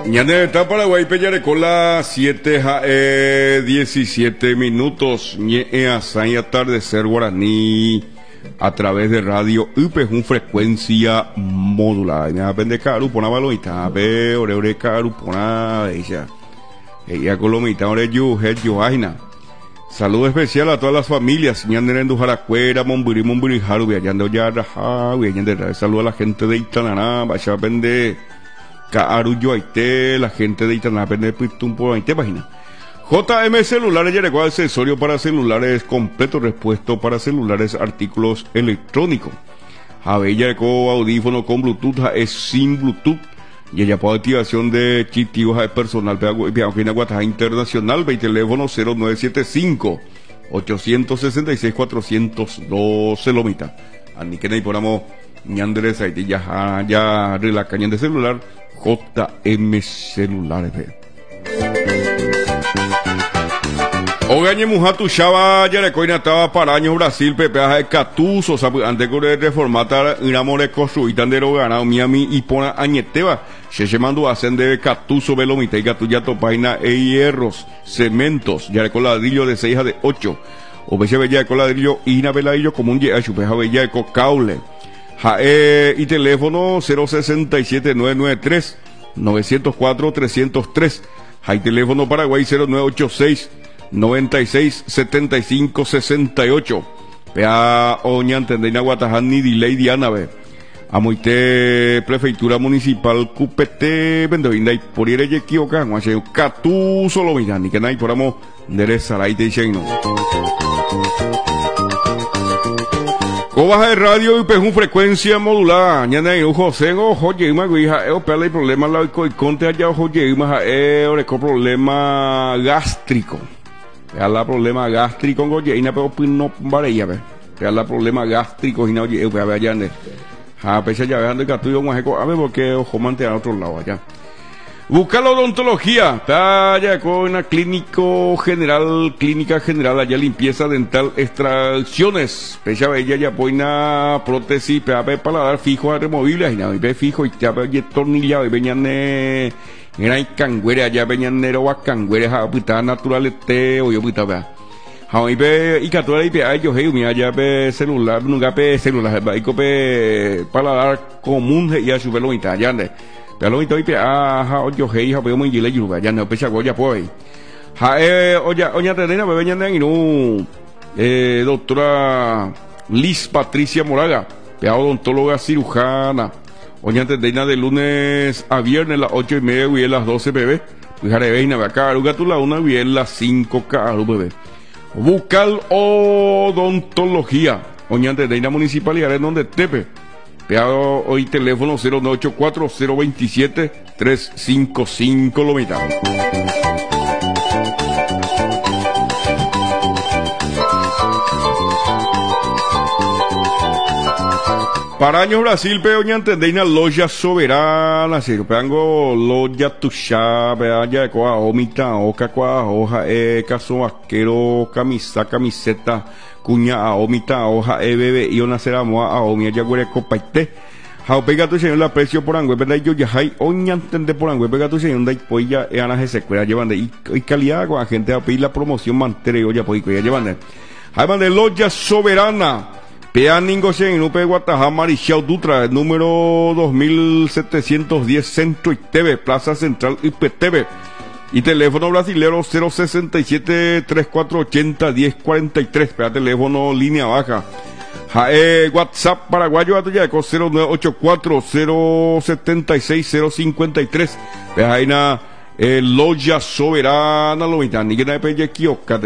Ñane está Paraguay Pellarecola 7 17 minutos. Ñe asai atardecer guaraní a través de radio UP1 frecuencia modulada. Me aprende caro pona balonita, pe ore caro pona ella. Ella colomita ore yo aina. Saludo especial a todas las familias. Ñane en Dujaracuera, Momburi Haru, viajando ya raja, viajando. Saludo a la gente de Itananá, vaya a aprender Caaruyo Aite, la gente de Itaná, aprende Pitumpo Aite, página. JM Celulares ya recuerda accesorio para celulares completo, repuesto para celulares, artículos electrónicos. Javella Eco audífono con Bluetooth, es sin Bluetooth. Y ella puede activación de chip personal, Piaujina Guataja Internacional, y teléfono 0975 866 412 Lomita. Ani que no ponamos ñandres ahí ya relacañan de celular, JM Celulares. Ogañe Mujatu Chava Yarecoina estaba para años Brasil, pepeaja de Catuso, antes de reformata Inamore construitan de ganado Miami y pona Añeteva, se mando hacen de Catuso Velomita y Catuyato Paina e hierros, cementos, Yareco ladrillo de 6 a de 8, o veces bella de ladrillo y una veladillo común ya chupeja bella de caule. Y teléfono 067 993 904 303. Hay teléfono Paraguay 0986 96 75 68. Vea oña entendena Guataján ni delay Diana ve. Amoite prefeitura municipal Cupete Vendovinda y por ir equivocado, hace Catu solo mira ni que nadie poramos de Saraite y Sheino. Cobaja de radio y pejun frecuencia modulada. Ñana y José oye ima guija pela y problema la y conte allá oye ima oreco problema gástrico. Vea la problema gástrico oye ina pero no varella ve. Vea la problema gástrico y no oye vea allá ande. Ja pecha ya veando el catuyo majeco a ver porque ojo mantener a otro lado allá. Busca la odontología, allá con una clínica general, allá limpieza dental, extracciones, pecha bella, ya poina prótesis, pepe paladar fijo a removibles, y nada, y fijo, y ya ve tornilla, y veñan era cangüere, allá veñan nero a cangüere, ja puta natural o yo puta vea. Ja y ve y catura y pe ay yo hey, mira ya ve celular, nunca pe celular, y cope paladar común ya su velo mitad, ya ande. Pero hoy yo hei ha podemos ir a ya no pesa goya pues oya tenena bebé ñanda y no doctora Liz Patricia Moraga odontóloga cirujana oya tenena de lunes a viernes las 8:30 y a las 12 bebé fíjate veina acá lugar tu la 1 y las 5 caro bebé buscar odontología oya tenena municipalidad en donde tepe hoy teléfono 0984 027 355 Lomita. Para años Brasil peoña entendeina loja soberana cero peango loja tucha peaya de coa omita oca coa hoja caso vaquero camiseta cuña a omita hoja bebé y una cera moa a omia ya guere copaite how pega tu señor la precio por angüe verdad yo ya hay oña entende por angüe pega tu señor dai pues ya ana se secuela llevan de y calidad con la gente a pedir la promoción mantere ya pues ya llevan de hay de loja soberana Peaningo en Upe Guatajá Marichao Dutra, número 2710 Centro ITV, Plaza Central IPTV. Y teléfono brasilero 067 3480 1043, para teléfono línea baja. WhatsApp paraguayo a tuya 0984 076 053. Veja ahí na loja soberana lo mitad, ni que na pelle kiosca.